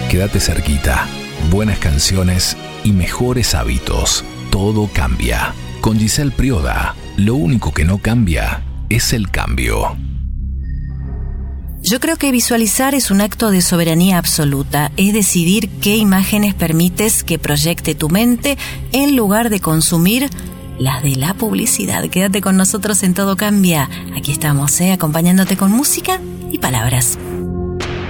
Quédate cerquita. Buenas canciones y mejores hábitos. Todo cambia. Con Giselle Prioda, lo único que no cambia es el cambio. Yo creo que visualizar es un acto de soberanía absoluta, es decidir qué imágenes permites que proyecte tu mente en lugar de consumir las de la publicidad. Quédate con nosotros en Todo Cambia. Aquí estamos, acompañándote con música y palabras.